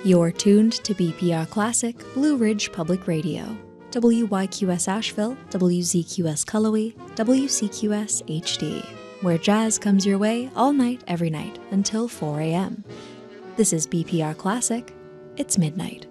You're tuned to BPR Classic Blue Ridge Public Radio, WYQS Asheville, WZQS Cullowhee, WCQS HD, where jazz comes your way all night, every night, until 4 a.m. This is BPR Classic. It's midnight.